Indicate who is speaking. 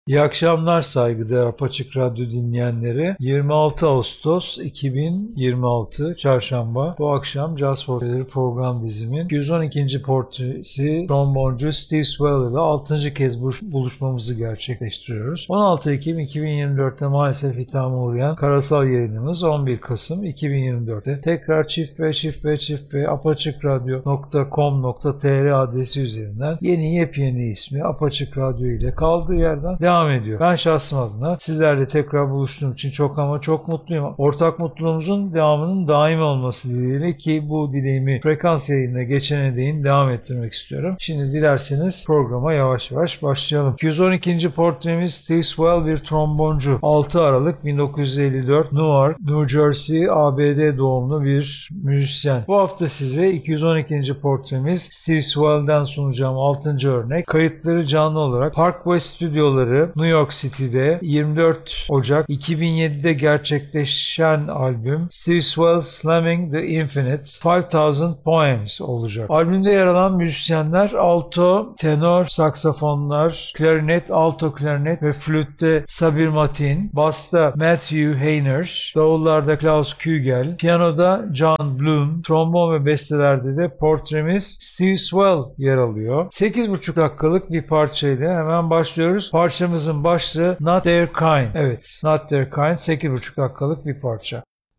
Speaker 1: İyi akşamlar saygıdeğer Apaçık Radyo dinleyenleri. 26 Ağustos 2026 Çarşamba. Bu akşam Jazz Portreleri program dizimin 212. portresi tromboncu Steve Swell ile 6. kez buluşmamızı gerçekleştiriyoruz. 16 Ekim 2024'te maalesef hitama uğrayan karasal yayınımız 11 Kasım 2024'te tekrar çift ve apaçıkradyo.com.tr adresi üzerinden yepyeni ismi Apaçık Radyo ile kaldığı yerden devam ediyor. Ben şahsım adına sizlerle tekrar buluştuğum için çok ama çok mutluyum. Ortak mutluluğumuzun devamının daim olması dileğiyle ki bu dileğimi frekans yayınına geçene değin devam ettirmek istiyorum. Şimdi dilerseniz programa yavaş yavaş başlayalım. 212. portremiz Steve Swell bir tromboncu. 6 Aralık 1954 Newark, New Jersey, ABD doğumlu bir müzisyen. Bu hafta size 212. portremiz Steve Swell'den sunacağım 6. örnek. Kayıtları canlı olarak Parkway Stüdyoları New York City'de 24 Ocak 2007'de gerçekleşen albüm Steve Swell's Slamming the Infinite 5000 Poems olacak. Albümde yer alan müzisyenler alto, tenor, saksafonlar, klarinet, alto klarinet ve flütte Sabir Matin, basta Matthew Hayner, davullarda Klaus Kügel, piyanoda John Bloom, trombon ve bestelerde de portremiz Steve Swell yer alıyor. 8,5 dakikalık bir parçayla hemen başlıyoruz. Parçamızın başlığı Not Their Kind. Evet, Not Their Kind 8,5 dakikalık bir parça.